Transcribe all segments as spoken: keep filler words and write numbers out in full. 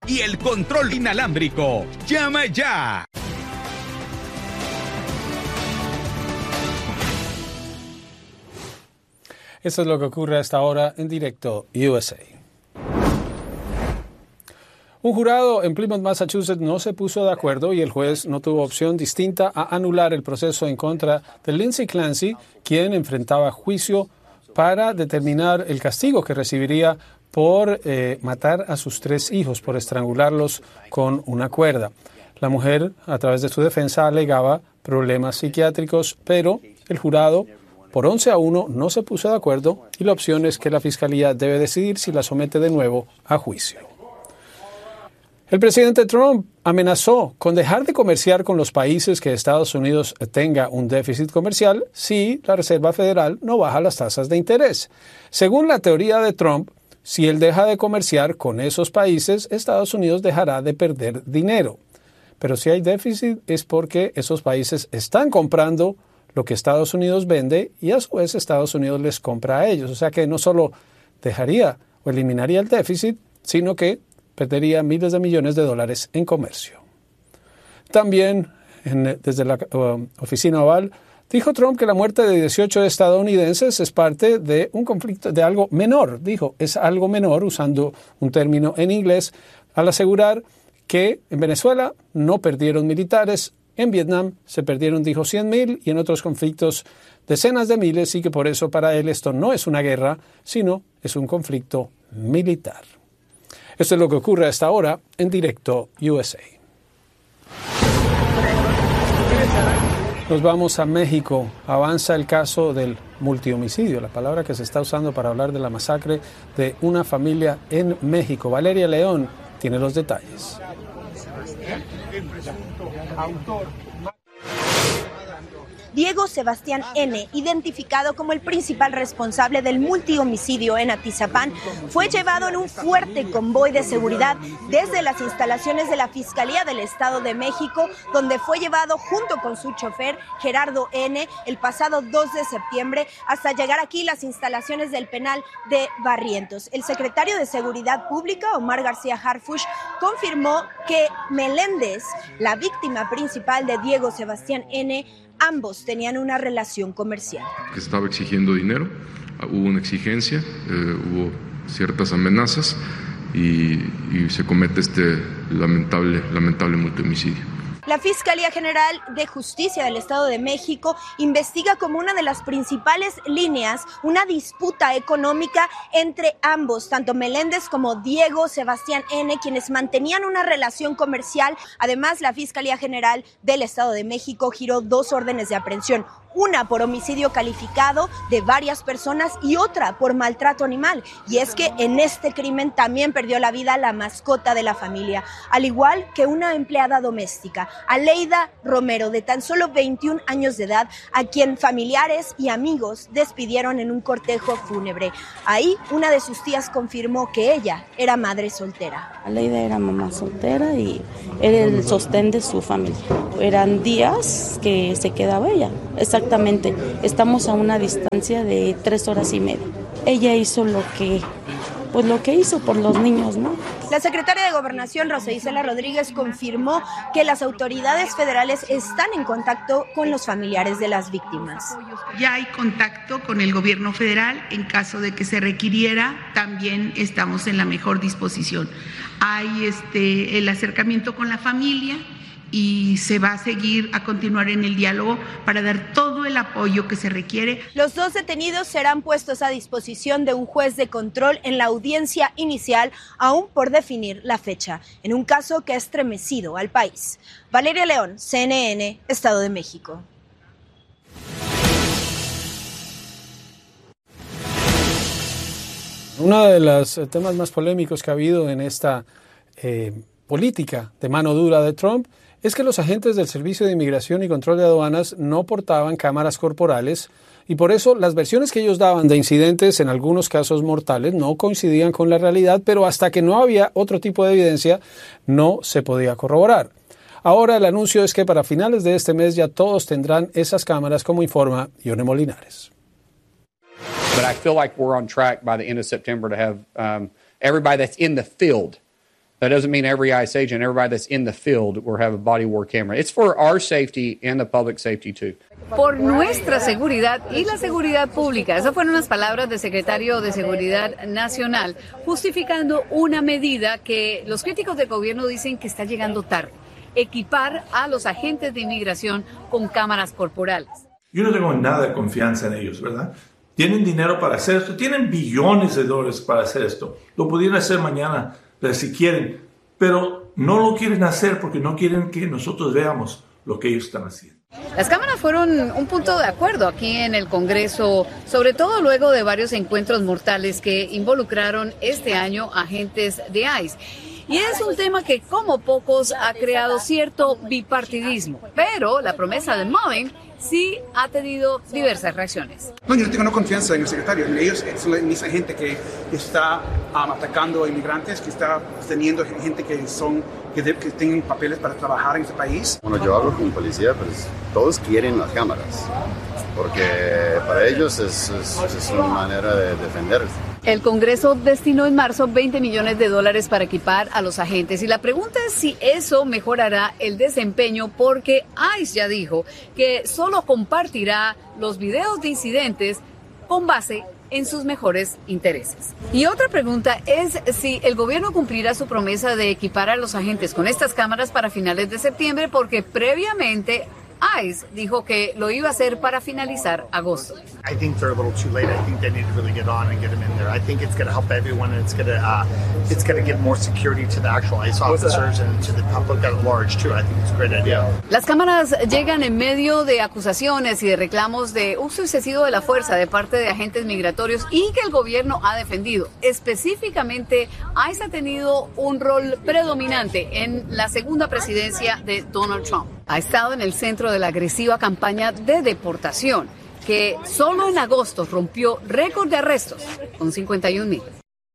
y el control inalámbrico. ¡Llama ya! Eso es lo que ocurre a esta hora en directo U S A. Un jurado en Plymouth, Massachusetts, no se puso de acuerdo y el juez no tuvo opción distinta a anular el proceso en contra de Lindsay Clancy, quien enfrentaba juicio para determinar el castigo que recibiría por eh, matar a sus tres hijos, por estrangularlos con una cuerda. La mujer, a través de su defensa, alegaba problemas psiquiátricos, pero el jurado, por once a uno, no se puso de acuerdo y la opción es que la Fiscalía debe decidir si la somete de nuevo a juicio. El presidente Trump amenazó con dejar de comerciar con los países que Estados Unidos tenga un déficit comercial si la Reserva Federal no baja las tasas de interés. Según la teoría de Trump, si él deja de comerciar con esos países, Estados Unidos dejará de perder dinero. Pero si hay déficit es porque esos países están comprando lo que Estados Unidos vende y a su vez Estados Unidos les compra a ellos. O sea que no solo dejaría o eliminaría el déficit, sino que perdería miles de millones de dólares en comercio. También, en, desde la uh, oficina Oval, dijo Trump que la muerte de dieciocho estadounidenses es parte de un conflicto, de algo menor. Dijo, es algo menor, usando un término en inglés, al asegurar que en Venezuela no perdieron militares, en Vietnam se perdieron, dijo, cien mil y en otros conflictos decenas de miles y que por eso para él esto no es una guerra, sino es un conflicto militar. Esto es lo que ocurre a esta hora en directo U S A. Nos vamos a México. Avanza el caso del multihomicidio, la palabra que se está usando para hablar de la masacre de una familia en México. Valeria León tiene los detalles. Diego Sebastián N., identificado como el principal responsable del multihomicidio en Atizapán, fue llevado en un fuerte convoy de seguridad desde las instalaciones de la Fiscalía del Estado de México, donde fue llevado junto con su chofer, Gerardo N., el pasado dos de septiembre, hasta llegar aquí las instalaciones del penal de Barrientos. El secretario de Seguridad Pública, Omar García Harfuch, confirmó que Meléndez, la víctima principal de Diego Sebastián N., ambos tenían una relación comercial. Que estaba exigiendo dinero, hubo una exigencia, eh, hubo ciertas amenazas y, y se comete este lamentable, lamentable multihomicidio. La Fiscalía General de Justicia del Estado de México investiga como una de las principales líneas una disputa económica entre ambos, tanto Meléndez como Diego Sebastián N., quienes mantenían una relación comercial. Además, la Fiscalía General del Estado de México giró dos órdenes de aprehensión, una por homicidio calificado de varias personas y otra por maltrato animal. Y es que en este crimen también perdió la vida la mascota de la familia, al igual que una empleada doméstica, Aleida Romero, de tan solo veintiún años de edad, a quien familiares y amigos despidieron en un cortejo fúnebre. Ahí, una de sus tías confirmó que ella era madre soltera. Aleida era mamá soltera y era el sostén de su familia. Eran días que se quedaba ella. Exactamente, estamos a una distancia de tres horas y media. Ella hizo lo que, pues lo que hizo por los niños, ¿no? La secretaria de Gobernación, Rosa Isela Rodríguez, confirmó que las autoridades federales están en contacto con los familiares de las víctimas. Ya hay contacto con el gobierno federal, en caso de que se requiriera, también estamos en la mejor disposición. Hay este, el acercamiento con la familia y se va a seguir a continuar en el diálogo para dar todo el apoyo que se requiere. Los dos detenidos serán puestos a disposición de un juez de control en la audiencia inicial, aún por definir la fecha, en un caso que ha estremecido al país. Valeria León, C N N, Estado de México. Uno de los temas más polémicos que ha habido en esta eh, política de mano dura de Trump es que los agentes del Servicio de Inmigración y Control de Aduanas no portaban cámaras corporales y por eso las versiones que ellos daban de incidentes, en algunos casos mortales, no coincidían con la realidad, pero hasta que no había otro tipo de evidencia no se podía corroborar. Ahora el anuncio es que para finales de este mes ya todos tendrán esas cámaras, como informa Ione Molinares. But I feel like we're on track by the end of September to have um, everybody that's in the field That doesn't mean every ICE agent, everybody that's in the field will have a body-worn camera. It's for our safety and the public safety too. Por nuestra seguridad y la seguridad pública. Esas fueron las palabras del secretario de Seguridad Nacional, justificando una medida que los críticos del gobierno dicen que está llegando tarde: equipar a los agentes de inmigración con cámaras corporales. Yo no tengo nada de confianza en ellos, ¿verdad? Tienen dinero para hacer esto, tienen billones de dólares para hacer esto. Lo pudieran hacer mañana, si quieren, pero no lo quieren hacer porque no quieren que nosotros veamos lo que ellos están haciendo. Las cámaras fueron un punto de acuerdo aquí en el Congreso, sobre todo luego de varios encuentros mortales que involucraron este año agentes de ICE. Y es un tema que, como pocos, ha creado cierto bipartidismo, pero la promesa de Mullin sí ha tenido diversas reacciones. No, yo no tengo no confianza en el secretario. Ellos son la misma gente que está um, atacando a inmigrantes, que está teniendo gente que son que, de, que tienen papeles para trabajar en este país. Bueno, yo hablo con policía, pues todos quieren las cámaras, porque para ellos es, es, es una manera de defenderse. El Congreso destinó en marzo veinte millones de dólares para equipar a los agentes y la pregunta es si eso mejorará el desempeño, porque ICE ya dijo que solo compartirá los videos de incidentes con base en sus mejores intereses. Y otra pregunta es si el gobierno cumplirá su promesa de equipar a los agentes con estas cámaras para finales de septiembre, porque previamente ICE dijo que lo iba a hacer para finalizar agosto. I think they're a little too late. I think they need to really get on and get them in there. I think it's going to help everyone, and it's going to uh, it's going to give more security to the actual ICE officers and to the public at large too. I think it's a great idea. Las cámaras llegan en medio de acusaciones y de reclamos de uso excesivo de la fuerza de parte de agentes migratorios y que el gobierno ha defendido. Específicamente, ICE ha tenido un rol predominante en la segunda presidencia de Donald Trump. Ha estado en el centro de la agresiva campaña de deportación, que solo en agosto rompió récord de arrestos con cincuenta y un mil.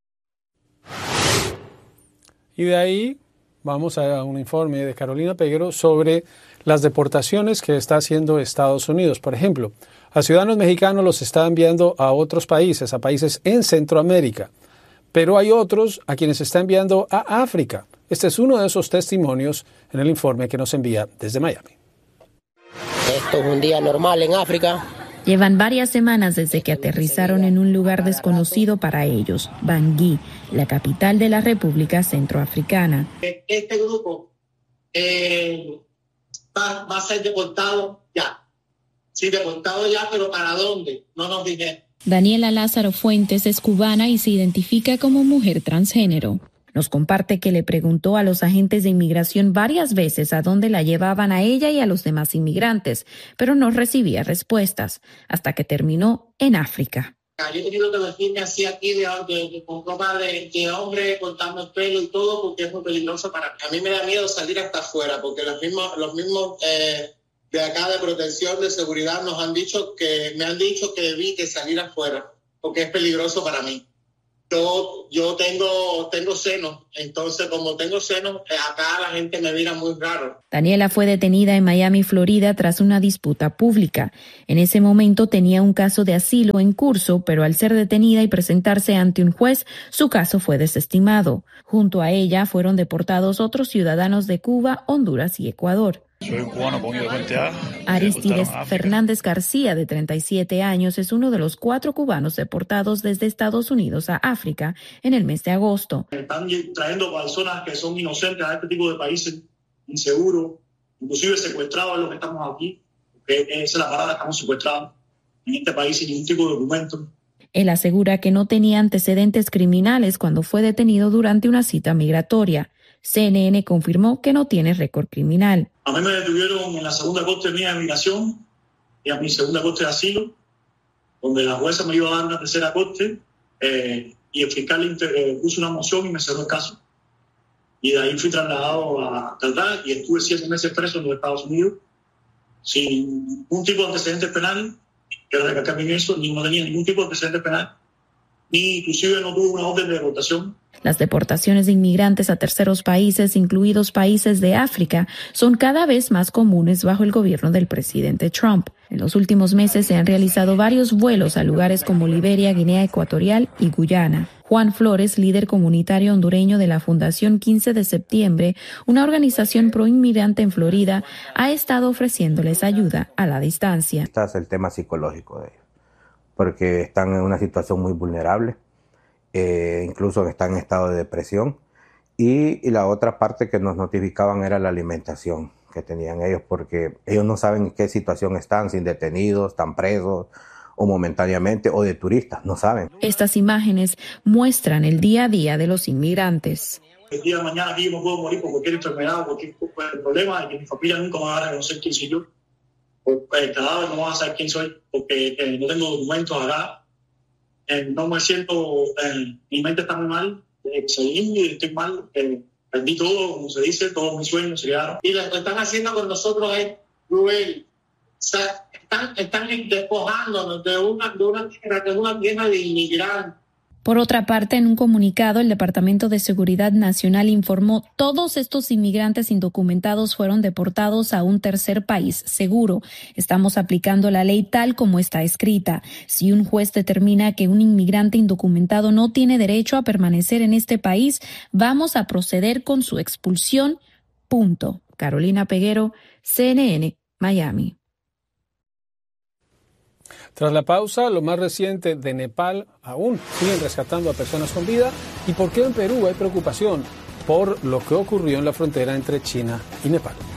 Y de ahí vamos a un informe de Carolina Peguero sobre las deportaciones que está haciendo Estados Unidos. Por ejemplo, a ciudadanos mexicanos los está enviando a otros países, a países en Centroamérica, pero hay otros a quienes está enviando a África. Este es uno de esos testimonios en el informe que nos envía desde Miami. Esto es un día normal en África. Llevan varias semanas desde que aterrizaron en un lugar desconocido para ellos, Bangui, la capital de la República Centroafricana. Este grupo eh, va, va a ser deportado ya. Sí, deportado ya, pero ¿para dónde? No nos dijeron. Daniela Lázaro Fuentes es cubana y se identifica como mujer transgénero. Nos comparte que le preguntó a los agentes de inmigración varias veces a dónde la llevaban a ella y a los demás inmigrantes, pero no recibía respuestas, hasta que terminó en África. Yo he tenido que vestirme así aquí de, de, de, con ropa de, de hombre, cortarme el pelo y todo, porque es muy peligroso para mí. A mí me da miedo salir hasta afuera, porque los mismos, los mismos eh, de acá de protección, de seguridad, nos han dicho que, me han dicho que evite salir afuera, porque es peligroso para mí. Yo, yo tengo, tengo senos, entonces como tengo senos, acá la gente me mira muy raro. Daniela fue detenida en Miami, Florida, tras una disputa pública. En ese momento tenía un caso de asilo en curso, pero al ser detenida y presentarse ante un juez, su caso fue desestimado. Junto a ella fueron deportados otros ciudadanos de Cuba, Honduras y Ecuador. Soy cubano con identidad. Aristides Fernández García, de treinta y siete años, es uno de los cuatro cubanos deportados desde Estados Unidos a África en el mes de agosto. Están trayendo personas que son inocentes a este tipo de países inseguros, inclusive secuestrados, los que estamos aquí, porque esa es la palabra, estamos secuestrados en este país sin ningún tipo de documento. Él asegura que no tenía antecedentes criminales cuando fue detenido durante una cita migratoria. C N N confirmó que no tiene récord criminal. A mí me detuvieron en la segunda corte mía de migración y a mi segunda corte de asilo, donde la jueza me iba a dar una tercera corte eh, y el fiscal inter, eh, puso una moción y me cerró el caso. Y de ahí fui trasladado a Taldá y estuve siete meses preso en los Estados Unidos sin ningún tipo de antecedentes penales. Quiero recalcar bien eso, ni no tenía ningún tipo de antecedentes penales, ni inclusive no tuve una orden de deportación. Las deportaciones de inmigrantes a terceros países, incluidos países de África, son cada vez más comunes bajo el gobierno del presidente Trump. En los últimos meses se han realizado varios vuelos a lugares como Liberia, Guinea Ecuatorial y Guyana. Juan Flores, líder comunitario hondureño de la Fundación quince de septiembre, una organización pro-inmigrante en Florida, ha estado ofreciéndoles ayuda a la distancia. Este es el tema psicológico de ellos, porque están en una situación muy vulnerable, eh, incluso están en estado de depresión. Y, y la otra parte que nos notificaban era la alimentación que tenían ellos, porque ellos no saben en qué situación están, si detenidos, están presos o momentáneamente, o de turistas, no saben. Estas imágenes muestran el día a día de los inmigrantes. El día de mañana aquí yo me puedo morir por cualquier enfermedad o cualquier problema, y que mi familia nunca me va a reconocer quién soy yo. El cadáver no va a saber quién soy, porque eh, no tengo documentos acá. Eh, no me siento, eh, mi mente está muy mal. Salí, estoy mal, eh, perdí todo, como se dice, todos mis sueños se quedaron. Y lo que están haciendo con nosotros es cruel. O sea, están, están despojándonos de una, de una tierra que es una tierra de inmigrantes. Por otra parte, en un comunicado, el Departamento de Seguridad Nacional informó todos estos inmigrantes indocumentados fueron deportados a un tercer país seguro. Estamos aplicando la ley tal como está escrita. Si un juez determina que un inmigrante indocumentado no tiene derecho a permanecer en este país, vamos a proceder con su expulsión. Punto. Carolina Peguero, C N N, Miami. Tras la pausa, lo más reciente de Nepal, aún siguen rescatando a personas con vida. ¿Y por qué en Perú hay preocupación por lo que ocurrió en la frontera entre China y Nepal?